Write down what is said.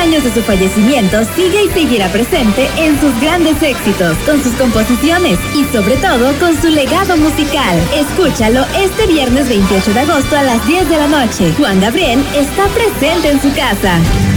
años de su fallecimiento sigue y seguirá presente en sus grandes éxitos, con sus composiciones y sobre todo con su legado musical. Escúchalo este viernes 28 de agosto a las 10 de la noche. Juan Gabriel está presente en su casa.